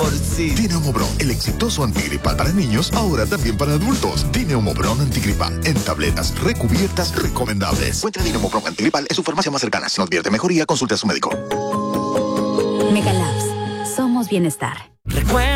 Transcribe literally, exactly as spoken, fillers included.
por sí. Dineumobron, el exitoso antigripal para niños, ahora también para adultos. Dineumobron antigripal, en tabletas recubiertas recomendables. Encuentra Dineumobron antigripal en su farmacia más cercana. Si no advierte mejoría, consulte a su médico. Megalabs. Somos bienestar. Recuerda